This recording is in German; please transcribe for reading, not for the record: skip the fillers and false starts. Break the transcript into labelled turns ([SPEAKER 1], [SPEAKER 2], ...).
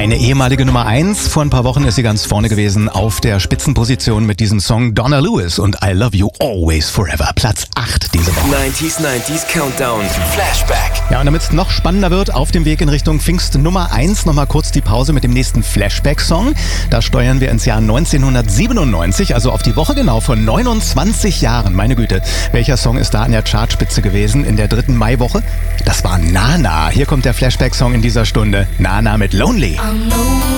[SPEAKER 1] Eine ehemalige Nummer 1. Vor ein paar Wochen ist sie ganz vorne gewesen auf der Spitzenposition mit diesem Song Donna Lewis und I Love You Always Forever. Platz 8 diese Woche.
[SPEAKER 2] 90s Countdown. Flashback.
[SPEAKER 1] Ja, und damit es noch spannender wird, auf dem Weg in Richtung Pfingst Nummer 1 nochmal kurz die Pause mit dem nächsten Flashback-Song. Da steuern wir ins Jahr 1997, also auf die Woche genau vor 29 Jahren. Meine Güte, welcher Song ist da an der Chartspitze gewesen in der 3. Maiwoche? Das war Nana. Hier kommt der Flashback-Song in dieser Stunde. Nana mit Lonely.